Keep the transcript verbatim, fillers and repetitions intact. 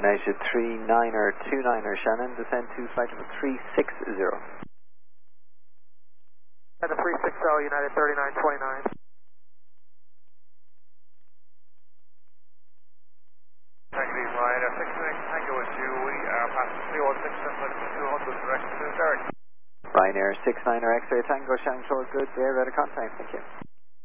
United three niner two niner Shannon, descend to flight level three six zero. United three six zero, United thirty-nine twenty-nine. Taxi Ryanair six six Tango is due, we are passing three oh six and two hundred direction to Derek. Ryanair six niner X-ray Tango, Shannon Shore, good, there, ready to contact, thank you.